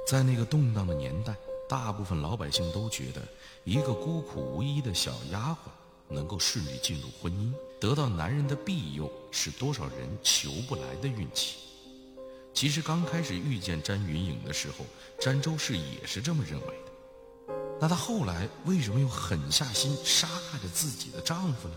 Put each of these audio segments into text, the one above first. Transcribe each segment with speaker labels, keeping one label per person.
Speaker 1: 在那个动荡的年代，大部分老百姓都觉得一个孤苦无依的小丫鬟能够顺利进入婚姻，得到男人的庇佑，是多少人求不来的运气。其实刚开始遇见詹云影的时候，詹周氏也是这么认为的。那她后来为什么又狠下心杀害了自己的丈夫呢？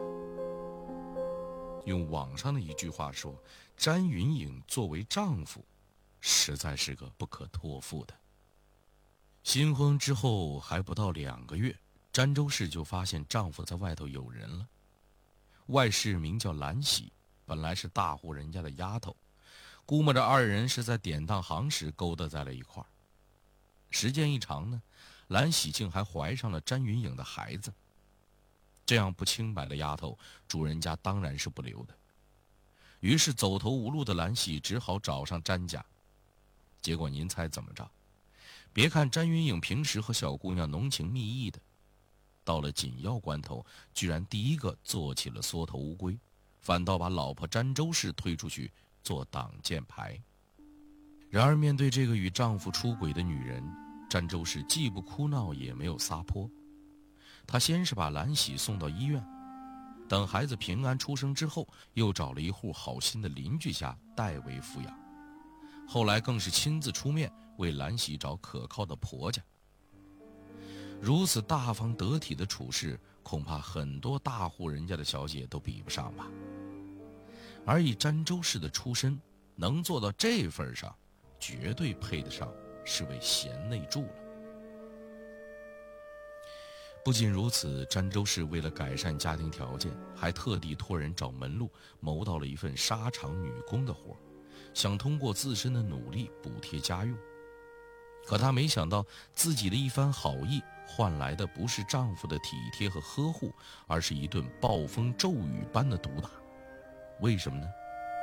Speaker 1: 用网上的一句话说，詹云影作为丈夫实在是个不可托付的。新婚之后还不到2个月，詹周氏就发现丈夫在外头有人了。外室名叫兰喜，本来是大户人家的丫头，估摸着2人是在典当行时勾搭在了一块儿。时间一长呢，兰喜竟还怀上了詹云影的孩子。这样不清白的丫头，主人家当然是不留的。于是走投无路的兰喜只好找上詹家。结果您猜怎么着？别看詹云影平时和小姑娘浓情蜜意的，到了紧要关头，居然第一个做起了缩头乌龟，反倒把老婆詹周氏推出去做挡箭牌。然而面对这个与丈夫出轨的女人，詹周氏既不哭闹也没有撒泼。她先是把兰喜送到医院，等孩子平安出生之后，又找了一户好心的邻居家代为抚养。后来更是亲自出面为兰喜找可靠的婆家。如此大方得体的处事，恐怕很多大户人家的小姐都比不上吧。而以詹周氏的出身，能做到这份上，绝对配得上是位贤内助了。不仅如此，詹周氏为了改善家庭条件，还特地托人找门路，谋到了一份纱厂女工的活，想通过自身的努力补贴家用。可她没想到，自己的一番好意换来的不是丈夫的体贴和呵护，而是一顿暴风骤雨般的毒打。为什么呢？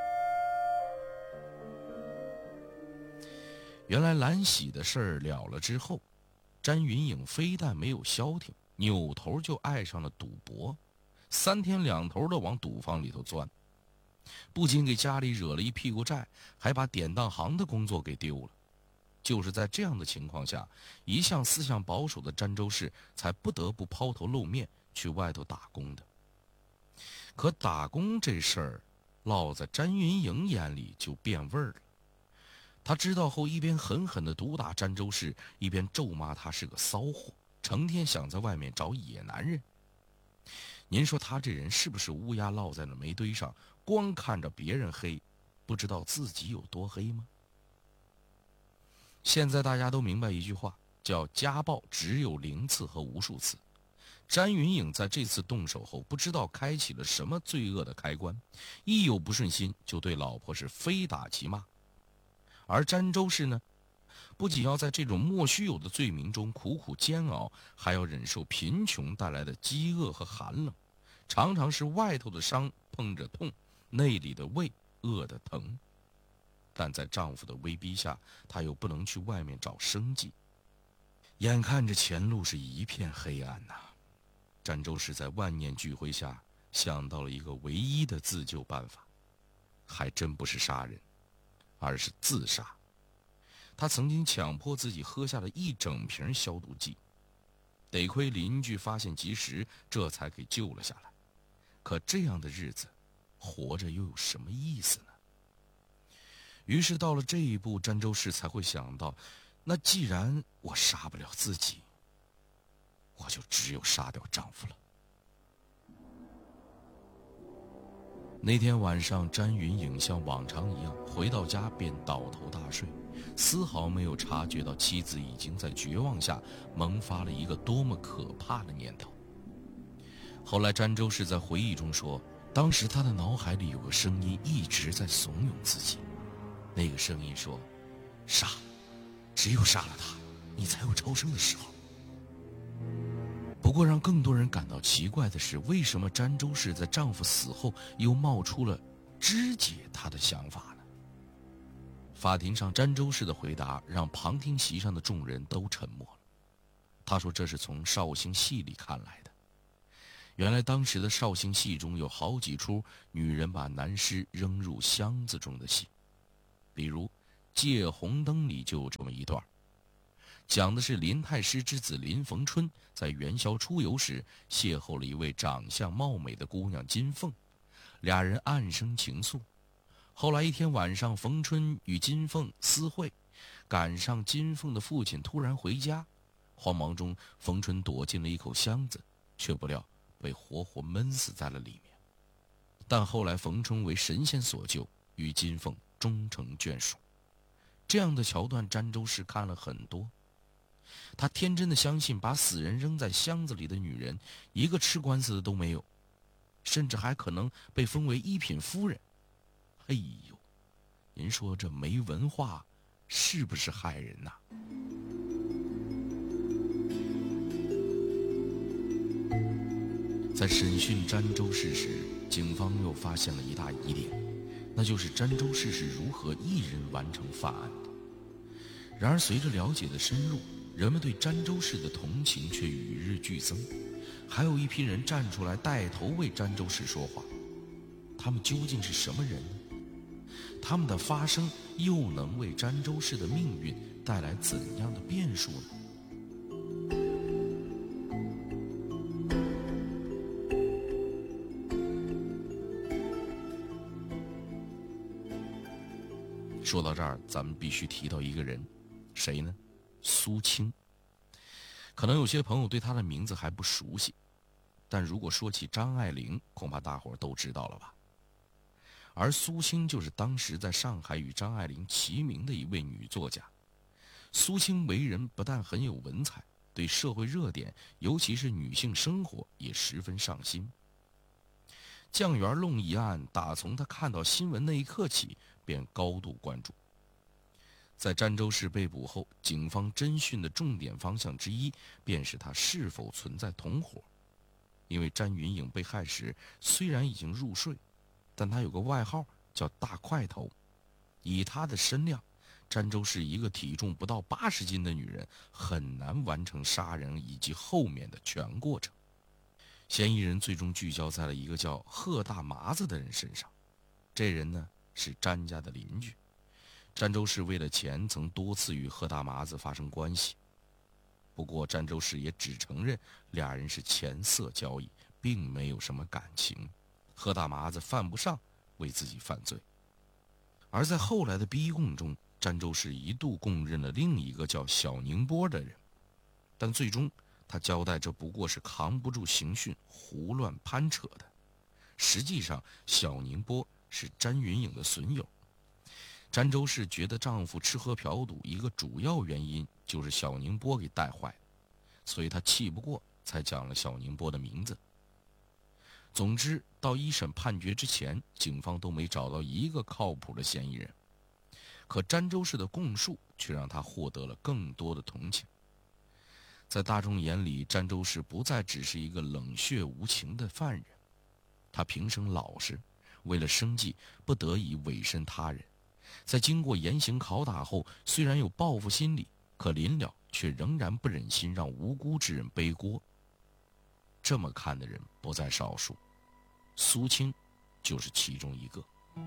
Speaker 1: 原来兰喜的事儿了了之后，詹云影非但没有消停，扭头就爱上了赌博，3天2头的往赌坊里头钻。不仅给家里惹了一屁股债，还把典当行的工作给丢了。就是在这样的情况下，一向思想保守的詹周氏才不得不抛头露面去外头打工的。可打工这事儿落在詹云影眼里就变味儿了。他知道后，一边狠狠地毒打詹周氏，一边咒骂他是个骚货，成天想在外面找野男人。您说他这人是不是乌鸦落在了煤堆上，光看着别人黑，不知道自己有多黑吗？现在大家都明白一句话，叫家暴只有0次和无数次。詹云影在这次动手后，不知道开启了什么罪恶的开关，一有不顺心就对老婆是非打即骂。而詹周氏呢，不仅要在这种莫须有的罪名中苦苦煎熬，还要忍受贫穷带来的饥饿和寒冷，常常是外头的伤碰着痛，内里的胃饿得疼。但在丈夫的威逼下，她又不能去外面找生计。眼看着前路是一片黑暗呐，詹周氏在万念俱灰下想到了一个唯一的自救办法，还真不是杀人，而是自杀。他曾经强迫自己喝下了1整瓶消毒剂，得亏邻居发现及时，这才给救了下来。可这样的日子，活着又有什么意思呢？于是到了这一步，詹周氏才会想到，那既然我杀不了自己，我就只有杀掉丈夫了。那天晚上，詹云影像往常一样回到家便倒头大睡，丝毫没有察觉到妻子已经在绝望下萌发了一个多么可怕的念头。后来詹周氏在回忆中说，当时他的脑海里有个声音一直在怂恿自己，那个声音说，杀，只有杀了他，你才有超生的时候。不过让更多人感到奇怪的是，为什么詹周氏在丈夫死后又冒出了肢解他的想法呢？法庭上，詹周氏的回答让旁听席上的众人都沉默了。他说这是从绍兴戏里看来的。原来当时的绍兴戏中有好几出女人把男尸扔入箱子中的戏，比如借红灯》里就有这么一段，讲的是林太师之子林逢春在元宵出游时邂逅了一位长相貌美的姑娘金凤，俩人暗生情愫。后来一天晚上，逢春与金凤私会，赶上金凤的父亲突然回家，慌忙中逢春躲进了一口箱子，却不料被活活闷死在了里面。但后来逢春为神仙所救，与金凤终成眷属。这样的桥段詹周氏看了很多，他天真的相信把死人扔在箱子里的女人一个吃官司的都没有，甚至还可能被封为一品夫人。哎呦，您说这没文化是不是害人呐？在审讯詹周氏时，警方又发现了一大疑点，那就是詹周氏是如何一人完成犯案的。然而随着了解的深入，人们对詹周氏的同情却与日俱增，还有一批人站出来带头为詹周氏说话。他们究竟是什么人呢？他们的发声又能为詹周氏的命运带来怎样的变数呢？说到这儿，咱们必须提到一个人，谁呢？苏青。可能有些朋友对他的名字还不熟悉，但如果说起张爱玲，恐怕大伙儿都知道了吧。而苏青就是当时在上海与张爱玲齐名的一位女作家。苏青为人不但很有文采，对社会热点，尤其是女性生活也十分上心。酱园弄一案，打从他看到新闻那一刻起，便高度关注。在詹周氏被捕后，警方侦讯的重点方向之一，便是他是否存在同伙。因为詹云颖被害时虽然已经入睡，但他有个外号叫大块头。以他的身量，詹周氏一个体重不到80斤的女人，很难完成杀人以及后面的全过程。嫌疑人最终聚焦在了一个叫贺大麻子的人身上。这人呢，是詹家的邻居。詹周氏为了钱曾多次与贺大麻子发生关系，不过詹周氏也只承认俩人是钱色交易，并没有什么感情。贺大麻子犯不上为自己犯罪。而在后来的逼供中，詹周氏一度供认了另一个叫小宁波的人，但最终他交代这不过是扛不住刑讯胡乱攀扯的。实际上小宁波是詹云颖的损友。詹周氏觉得丈夫吃喝嫖赌一个主要原因就是小宁波给带坏的，所以她气不过才讲了小宁波的名字。总之，到一审判决之前，警方都没找到一个靠谱的嫌疑人。可詹周氏的供述却让他获得了更多的同情。在大众眼里，詹周氏不再只是一个冷血无情的犯人，他平生老实，为了生计不得已委身他人。在经过严刑拷打后，虽然有报复心理，可临了却仍然不忍心让无辜之人背锅。这么看的人不在少数，苏青就是其中一个。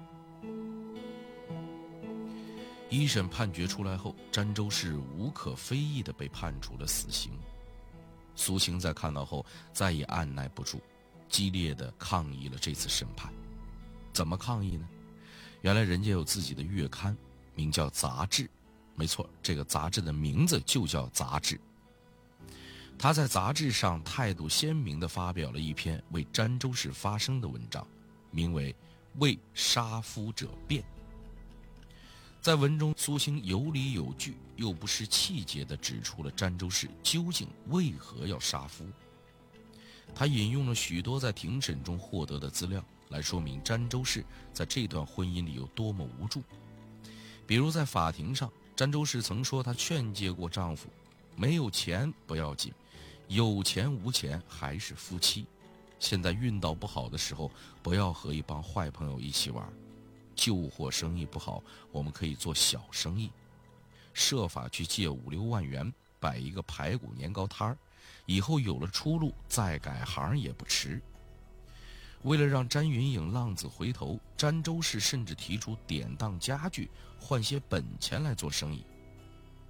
Speaker 1: 一审判决出来后，詹周氏无可非议地被判处了死刑。苏青在看到后再也按耐不住，激烈地抗议了这次审判。怎么抗议呢？原来人家有自己的月刊，名叫《杂志》。没错，这个杂志的名字就叫《杂志》。他在杂志上态度鲜明地发表了一篇为詹周氏发声的文章，名为《为杀夫者辩》。在文中，苏青有理有据又不失气节地指出了詹周氏究竟为何要杀夫。他引用了许多在庭审中获得的资料，来说明詹周氏在这段婚姻里有多么无助。比如在法庭上，詹周氏曾说她劝诫过丈夫，没有钱不要紧，有钱无钱还是夫妻。现在运道不好的时候，不要和一帮坏朋友一起玩。旧货生意不好，我们可以做小生意，设法去借5-6万元摆一个排骨年糕摊儿，以后有了出路再改行也不迟。 为了让詹云影浪子回头，詹州市甚至提出典当家具，换些本钱来做生意。